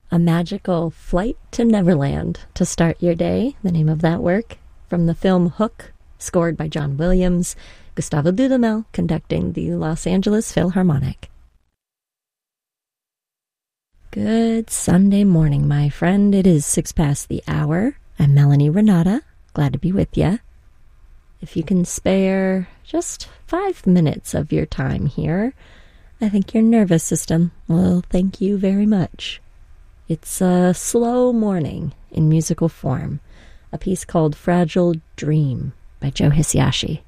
A Magical Flight to Neverland to start your day, the name of that work, from the film Hook, scored by John Williams, Gustavo Dudamel conducting the Los Angeles Philharmonic. Good Sunday morning, my friend. It is 6 past the hour. I'm Melanie Renata. Glad to be with you. If you can spare just 5 minutes of your time here, I think your nervous system will thank you very much. It's a slow morning in musical form, a piece called Fragile Dream by Joe Hisaishi.